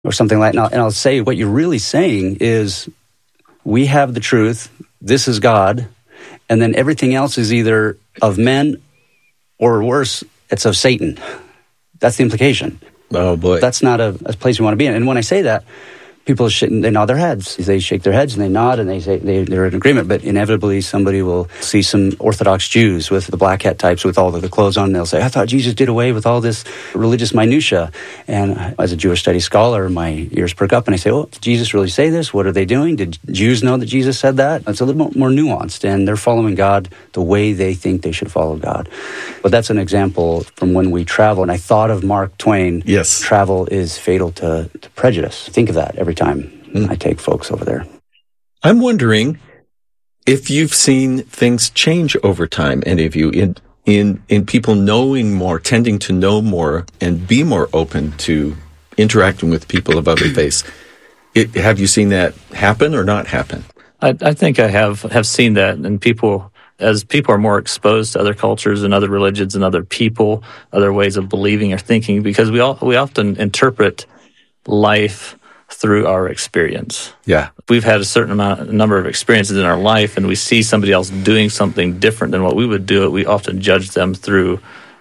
or something like that. And I'll say what you're really saying is, we have the truth, this is God, and then everything else is either of men or worse, it's of Satan. That's the implication. Oh, boy. That's not a place we want to be in. And when I say that, people, they nod their heads. They shake their heads and they nod and they say they're in agreement. But inevitably, somebody will see some Orthodox Jews with the black hat types with all the clothes on. And they'll say, I thought Jesus did away with all this religious minutia. And as a Jewish studies scholar, my ears perk up and I say, oh, did Jesus really say this? What are they doing? Did Jews know that Jesus said that? It's a little more nuanced, and they're following God the way they think they should follow God. But that's an example from when we travel. And I thought of Mark Twain. Yes. Travel is fatal to prejudice. Think of that every time I take folks over there. I'm wondering if you've seen things change over time, any of you, in people knowing more, tending to know more, and be more open to interacting with people of other faiths. Have you seen that happen or not happen? I think I have seen that, and as people are more exposed to other cultures and other religions and other people, other ways of believing or thinking, because we often interpret life through our experience. Yeah. We've had a certain number of experiences in our life, and we see somebody else doing something different than what we would do. We often judge them through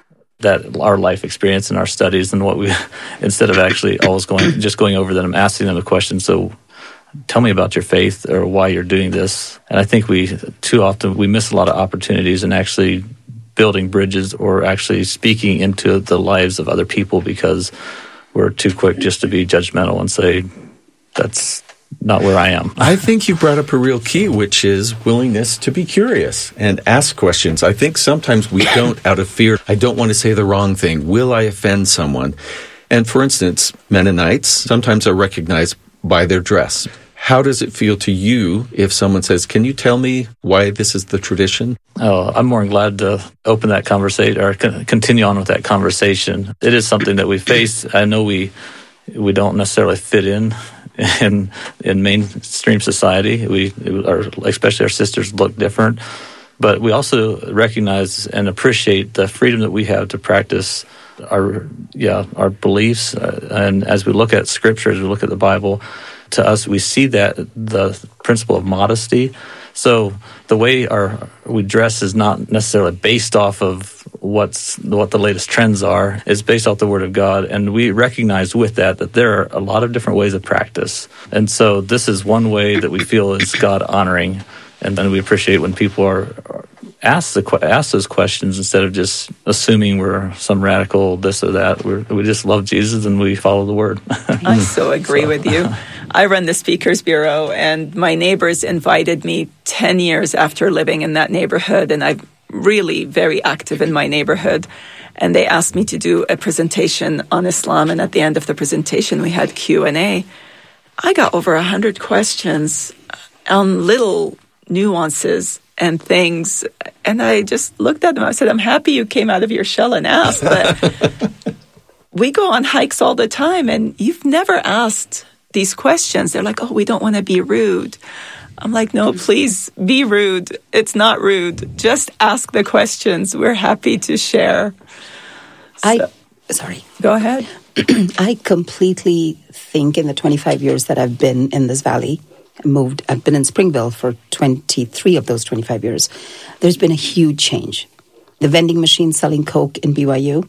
our life experience and our studies, and instead of actually always going over them, asking them a question. So, tell me about your faith or why you're doing this. And I think too often we miss a lot of opportunities in actually building bridges or actually speaking into the lives of other people, because we're too quick just to be judgmental and say, that's not where I am. I think you brought up a real key, which is willingness to be curious and ask questions. I think sometimes we don't, out of fear, I don't want to say the wrong thing. Will I offend someone? And for instance, Mennonites sometimes are recognized by their dress. How does it feel to you if someone says, can you tell me why this is the tradition? Oh, I'm more than glad to open that conversation or continue on with that conversation. It is something that we face. I know we don't necessarily fit in mainstream society. Especially our sisters look different. But we also recognize and appreciate the freedom that we have to practice our beliefs. And as we look at Scripture, as we look at the Bible, to us, we see that the principle of modesty. So the way we dress is not necessarily based off of what the latest trends are. It's based off the Word of God, and we recognize with that there are a lot of different ways of practice. And so this is one way that we feel is God honoring, and then we appreciate when people are ask those questions instead of just assuming we're some radical this or that. We just love Jesus and we follow the Word. I so agree with you. I run the Speakers Bureau, and my neighbors invited me 10 years after living in that neighborhood, and I'm really very active in my neighborhood. And they asked me to do a presentation on Islam, and at the end of the presentation, we had Q&A. I got over 100 questions on little nuances and things, and I just looked at them. I said, I'm happy you came out of your shell and asked, but we go on hikes all the time, and you've never asked these questions. They're like, oh, we don't want to be rude. I'm like, no, please be rude. It's not rude. Just ask the questions. We're happy to share. Sorry. Go ahead. I completely think in the 25 years that I've been in this valley, I've been in Springville for 23 of those 25 years, there's been a huge change. The vending machine selling Coke in BYU.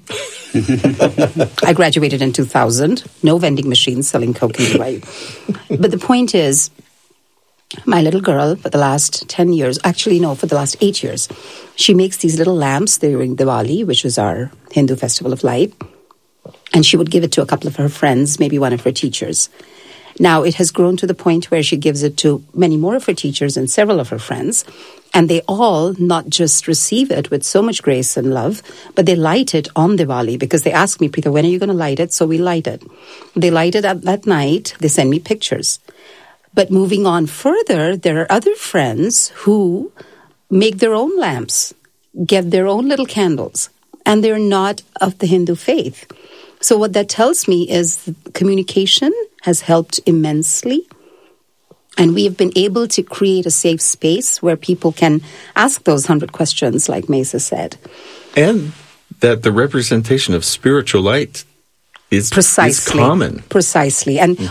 I graduated in 2000. No vending machines selling Coke in BYU. But the point is, my little girl, for the last 10 years, for the last 8 years, she makes these little lamps during Diwali, which is our Hindu festival of light. And she would give it to a couple of her friends, maybe one of her teachers. Now, it has grown to the point where she gives it to many more of her teachers and several of her friends. And they all not just receive it with so much grace and love, but they light it on Diwali because they ask me, Preeta, when are you going to light it? So we light it. They light it up that night. They send me pictures. But moving on further, there are other friends who make their own lamps, get their own little candles, and they're not of the Hindu faith. So what that tells me is communication has helped immensely. And we have been able to create a safe space where people can ask those 100 questions, like Mesa said. And that the representation of spiritual light is Precisely. common. Precisely. And